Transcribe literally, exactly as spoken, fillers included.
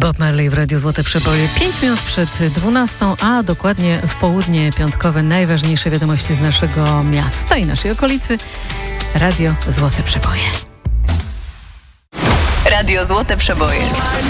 Bob Marley w Radiu Złote Przeboje. Pięć minut przed dwunastą, a dokładnie w południe piątkowe najważniejsze wiadomości z naszego miasta i naszej okolicy. Radio Złote Przeboje. Radio Złote Przeboje.